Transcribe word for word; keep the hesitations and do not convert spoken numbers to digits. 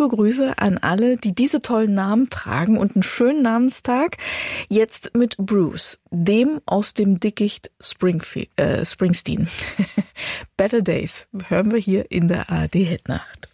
liebe Grüße an alle, die diese tollen Namen tragen und einen schönen Namenstag. Jetzt mit Bruce, dem aus dem Dickicht Springfe- äh, Springsteen. Better Days hören wir hier in der A R D Hitnacht.